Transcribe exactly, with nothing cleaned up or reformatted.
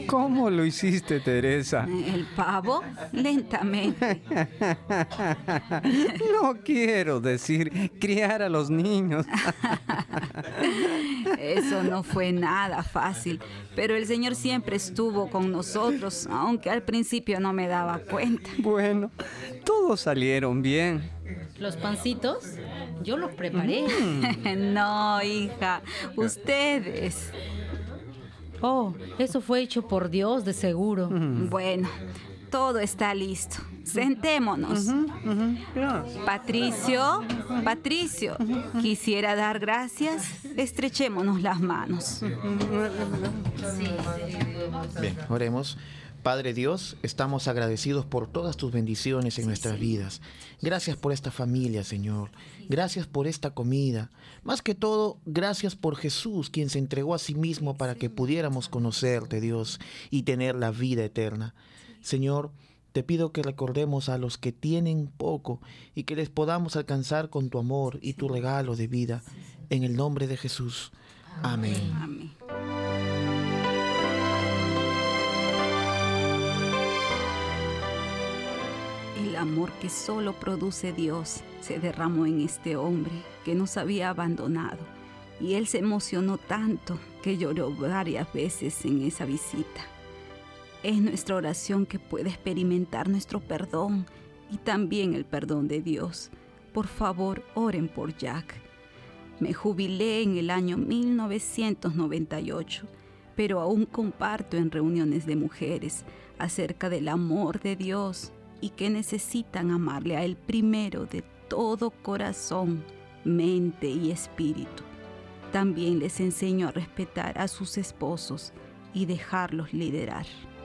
¿Cómo lo hiciste, Teresa? El pavo, lentamente. No quiero decir criar a los niños. Eso no fue nada fácil, pero el Señor siempre estuvo con nosotros, aunque al principio no me daba cuenta. Bueno, todos salieron bien. Los pancitos, yo los preparé. No, hija, ustedes. Oh, eso fue hecho por Dios, de seguro. Bueno, todo está listo. Sentémonos. Patricio, Patricio, quisiera dar gracias. Estrechémonos las manos. Bien, oremos. Padre Dios, estamos agradecidos por todas tus bendiciones en Sí, nuestras sí. vidas. Gracias por esta familia, Señor. Gracias por esta comida. Más que todo, gracias por Jesús, quien se entregó a sí mismo para que pudiéramos conocerte, Dios, y tener la vida eterna. Señor, te pido que recordemos a los que tienen poco y que les podamos alcanzar con tu amor y tu regalo de vida. En el nombre de Jesús. Amén. Amén. El amor que solo produce Dios se derramó en este hombre que nos había abandonado, y él se emocionó tanto que lloró varias veces en esa visita. Es nuestra oración que pueda experimentar nuestro perdón y también el perdón de Dios. Por favor, oren por Jack. Me jubilé en el año mil novecientos noventa y ocho, pero aún comparto en reuniones de mujeres acerca del amor de Dios y que necesitan amarle a Él primero de todo corazón, mente y espíritu. También les enseño a respetar a sus esposos y dejarlos liderar.